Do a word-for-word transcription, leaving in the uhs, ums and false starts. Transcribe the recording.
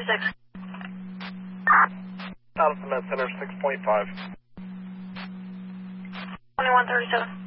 thirty-six. Out of the Med Center, six point five. twenty-one thirty-seven.